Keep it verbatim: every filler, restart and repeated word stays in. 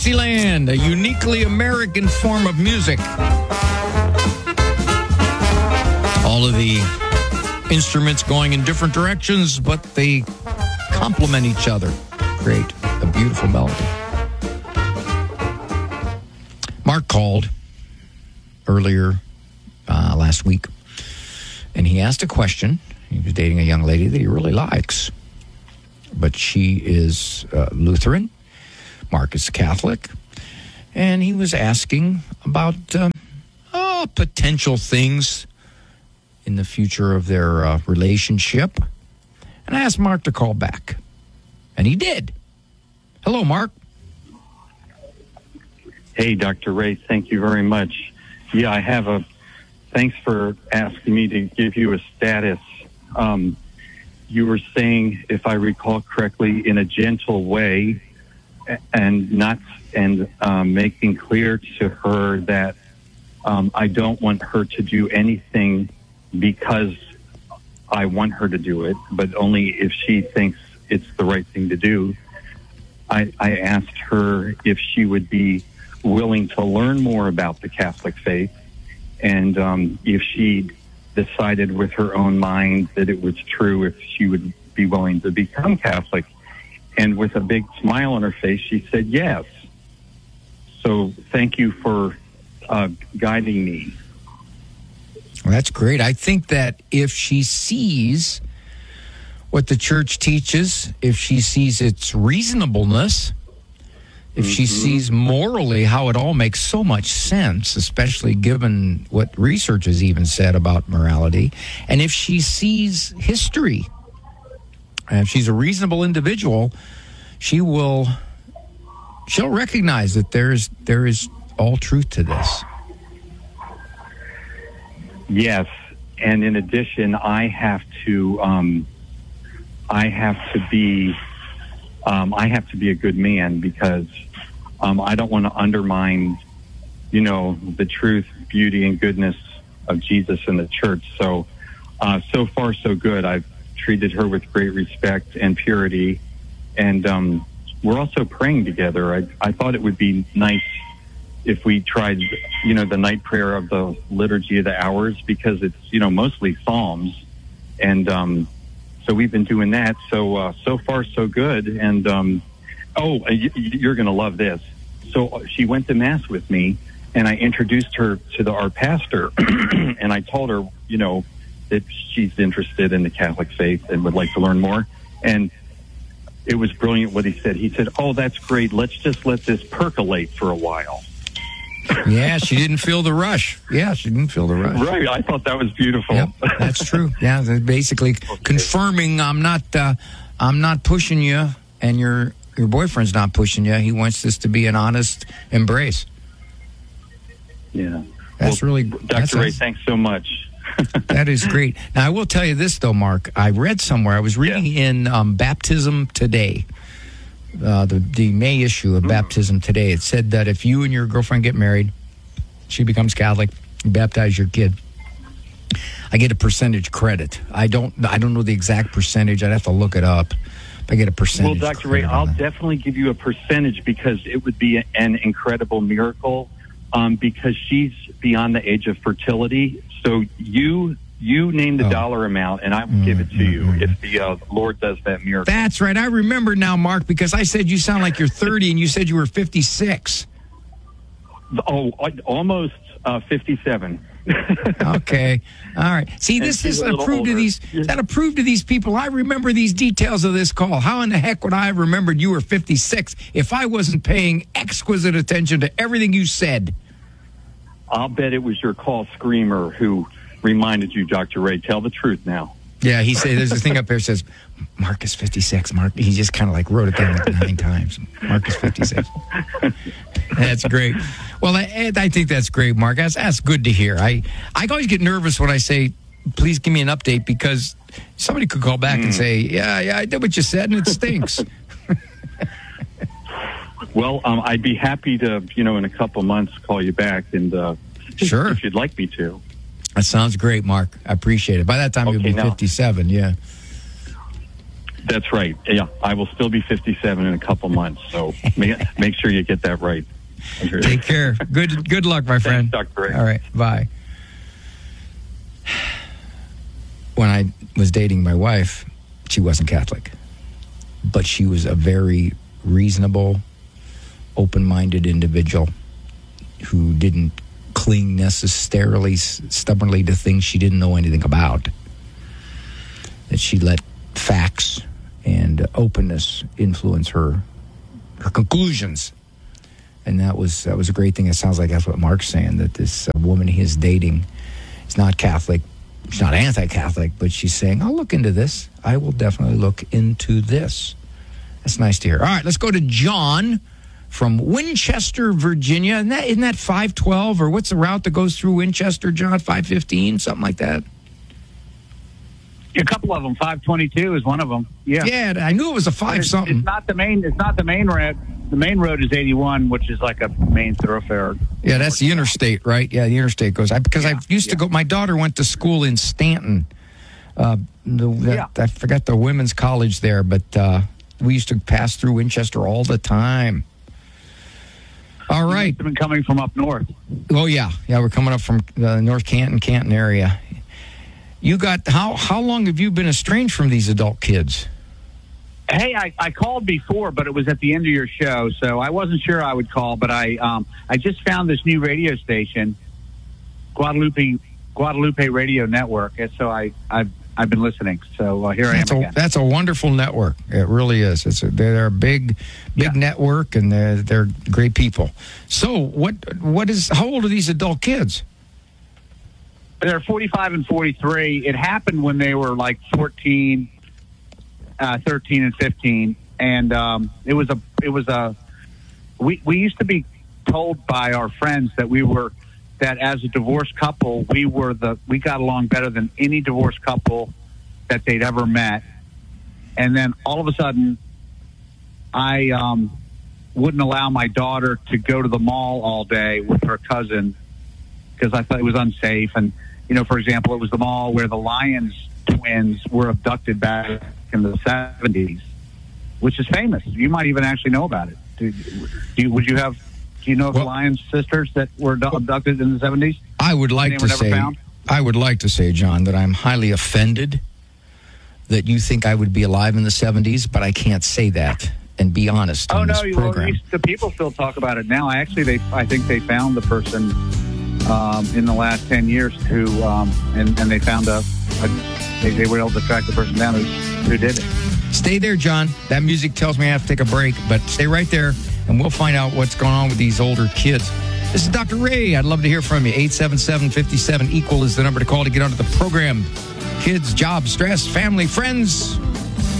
Dixieland, a uniquely American form of music. All of the instruments going in different directions, but they complement each other. Great. A beautiful melody. Mark called earlier uh, last week, and he asked a question. He was dating a young lady that he really likes, but she is uh, Lutheran. Mark is Catholic, and he was asking about uh, oh, potential things in the future of their uh, relationship. And I asked Mark to call back, and he did. Hello, Mark. Hey, Doctor Ray, thank you very much. Yeah, I have a, thanks for asking me to give you a status. Um, you were saying, if I recall correctly, in a gentle way, and not, and um, making clear to her that um, I don't want her to do anything because I want her to do it, but only if she thinks it's the right thing to do. I, I asked her if she would be willing to learn more about the Catholic faith, and um, if she decided with her own mind that it was true, if she would be willing to become Catholic. And with a big smile on her face, she said yes. So thank you for uh, guiding me. Well, that's great. I think that if she sees what the church teaches, if she sees its reasonableness, if she mm-hmm. sees morally how it all makes so much sense, especially given what research has even said about morality, and if she sees history, and if she's a reasonable individual, she will she'll recognize that there's there is all truth to this. Yes, and in addition, I have to um, I have to be um, I have to be a good man, because um, I don't want to undermine, you know, the truth, beauty, and goodness of Jesus and the church. So, uh, so far, so good. I've treated her with great respect and purity, and um, we're also praying together. I, I thought it would be nice if we tried, you know, the night prayer of the Liturgy of the Hours, because it's, you know, mostly Psalms, and um, so we've been doing that. So uh, so far, so good. And um, oh, you, you're going to love this. So she went to Mass with me, and I introduced her to the, our pastor, and I told her, you know, that she's interested in the Catholic faith and would like to learn more. And it was brilliant what he said. He said, oh, that's great. Let's just let this percolate for a while. Yeah, she didn't feel the rush. Yeah, she didn't feel the rush. Right. I thought that was beautiful. Yep, that's true. Yeah, basically okay. confirming I'm not uh, I'm not pushing you, and your your boyfriend's not pushing you. He wants this to be an honest embrace. Yeah. That's well, really... Doctor That's, Ray, thanks so much. That is great. Now, I will tell you this, though, Mark. I read somewhere, I was reading yeah. in um, Baptism Today, uh, the, the May issue of mm. Baptism Today. It said that if you and your girlfriend get married, she becomes Catholic, you baptize your kid, I get a percentage credit. I don't I don't know the exact percentage. I'd have to look it up. I get a percentage. Well, Doctor Ray, I'll that. definitely give you a percentage, because it would be an incredible miracle, um, because she's beyond the age of fertility. So you you name the oh. dollar amount, and I will mm, give it to mm, you mm. if the uh, Lord does that miracle. That's right. I remember now, Mark, because I said you sound like you're thirty, and you said you were fifty-six. Oh, almost uh, fifty-seven. Okay. All right. See, and this is approved to these. Is that approved to these people? I remember these details of this call. How in the heck would I have remembered you were fifty-six if I wasn't paying exquisite attention to everything you said? I'll bet it was your call screamer who reminded you, Doctor Ray. Tell the truth now. Yeah, he said, there's a thing up there that says, Mark is fifty-six. Mark, he just kind of like wrote it down like nine times. Mark is fifty-six. That's great. Well, I, I think that's great, Mark. That's, that's good to hear. I, I always get nervous when I say, please give me an update, because somebody could call back mm. and say, yeah, yeah, I did what you said, and it stinks. Well, um, I'd be happy to, you know, in a couple months call you back, and uh, sure, if you'd like me to. That sounds great, Mark. I appreciate it. By that time, okay, you'll be now, fifty-seven, yeah. That's right. Yeah, I will still be fifty-seven in a couple months, so make, make sure you get that right. Take care. Good good luck, my friend. Thanks, Doctor Ray. All right, bye. When I was dating my wife, she wasn't Catholic, but she was a very reasonable, open-minded individual who didn't cling necessarily stubbornly to things she didn't know anything about. That she let facts and openness influence her her conclusions, and that was that was a great thing. It sounds like that's what Mark's saying, that this uh, woman he is dating is not Catholic, she's not anti-Catholic, but she's saying, I'll look into this. I will definitely look into this. That's nice to hear. All right, let's go to John from Winchester, Virginia. Isn't that, isn't that five twelve, or what's the route that goes through Winchester, John? five fifteen, something like that? A couple of them. five twenty-two is one of them. Yeah. Yeah, I knew it was a five it's, something. It's not the main. It's not the main road. The main road is eighty-one, which is like a main thoroughfare. Yeah, that's the interstate, right? Yeah, the interstate goes. I, because yeah, I used yeah. to go. My daughter went to school in Stanton. Uh, the, the, yeah. I forgot the women's college there, but uh, we used to pass through Winchester all the time. All right. You've been coming from up north. Oh yeah, yeah. We're coming up from the North Canton, Canton area. You got how? How long have you been estranged from these adult kids? Hey, I, I called before, but it was at the end of your show, so I wasn't sure I would call. But I um, I just found this new radio station, Guadalupe Guadalupe Radio Network, and so I I've I've been listening. So uh, here that's I am a, again. That's a wonderful network. It really is. It's a, they're a big big Yeah. network, and they're they're great people. So what what is? How old are these adult kids? They're forty-five and forty-three. It happened when they were like fourteen, uh, thirteen, and fifteen, and um, it was a it was a we we used to be told by our friends that we were that as a divorced couple we were the we got along better than any divorced couple that they'd ever met, and then all of a sudden I um, wouldn't allow my daughter to go to the mall all day with her cousin because I thought it was unsafe. And you know, for example, it was the mall where the Lyons twins were abducted back in the seventies, which is famous. You might even actually know about it. Do, do you, would you have? Do you know of Well, the Lyons sisters that were abducted in the seventies? I would like to say, found? I would like to say, John, that I'm highly offended that you think I would be alive in the seventies, but I can't say that and be honest Oh on no, this you, program. well, the people still talk about it now. I actually, they, I think they found the person um, in the last ten years who, um, and, and they found a, a they, they were able to track the person down who, who did it. Stay there, John. That music tells me I have to take a break, but stay right there, and we'll find out what's going on with these older kids. This is Doctor Ray. I'd love to hear from you. eight seven seven, five seven, E Q U A L is the number to call to get onto the program. Kids, jobs, stress, family, friends,